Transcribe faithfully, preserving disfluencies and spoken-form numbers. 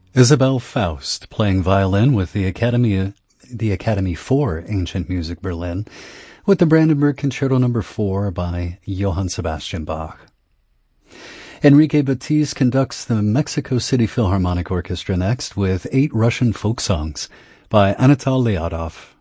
Isabel Faust playing violin with the Academy, the Academy for Ancient Music Berlin, with the Brandenburg Concerto Number Four by Johann Sebastian Bach. Enrique Baptiste conducts the Mexico City Philharmonic Orchestra next with eight Russian folk songs by Anatol Lyadov.